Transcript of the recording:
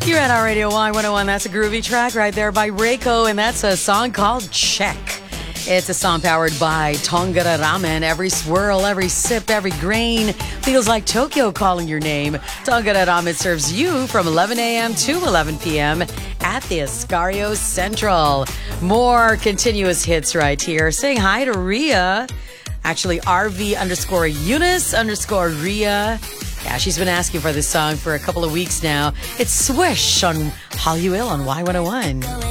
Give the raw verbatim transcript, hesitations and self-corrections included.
You're at our Radio Y one oh one. That's a groovy track right there by Reiko, and that's a song called Check. It's a song powered by Tongara Ramen. Every swirl, every sip, every grain feels like Tokyo calling your name. Tongara Ramen serves you from eleven a.m. to eleven p.m. at the Escario Central. More continuous hits right here. Saying hi to Ria. Actually, R V underscore Eunice underscore Ria. Yeah, she's been asking for this song for a couple of weeks now. It's Swish on Hollywood on Y one oh one.